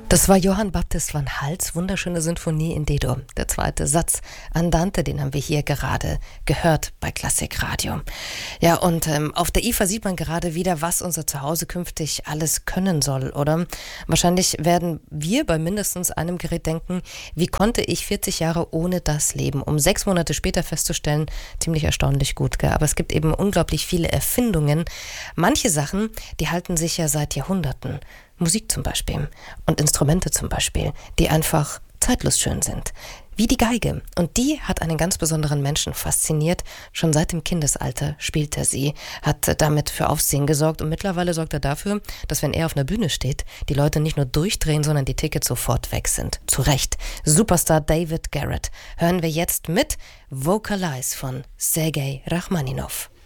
Das war Johann Baptist van Hals, wunderschöne Sinfonie in D-Dur. Der zweite Satz, Andante, den haben wir hier gerade gehört bei Klassikradio. Ja, und auf der IFA sieht man gerade wieder, was unser Zuhause künftig alles können soll, oder? Wahrscheinlich werden wir bei mindestens einem Gerät denken, wie konnte ich 40 Jahre ohne das leben? Um 6 Monate später festzustellen, ziemlich erstaunlich gut, gell? Aber es gibt eben unglaublich viele Erfindungen. Manche Sachen, die halten sich ja seit Jahrhunderten. Musik zum Beispiel und Instrumente zum Beispiel, die einfach zeitlos schön sind. Wie die Geige. Und die hat einen ganz besonderen Menschen fasziniert. Schon seit dem Kindesalter spielt er sie, hat damit für Aufsehen gesorgt und mittlerweile sorgt er dafür, dass wenn er auf einer Bühne steht, die Leute nicht nur durchdrehen, sondern die Tickets sofort weg sind. Zu Recht. Superstar David Garrett hören wir jetzt mit Vocalize von Sergei Rachmaninov.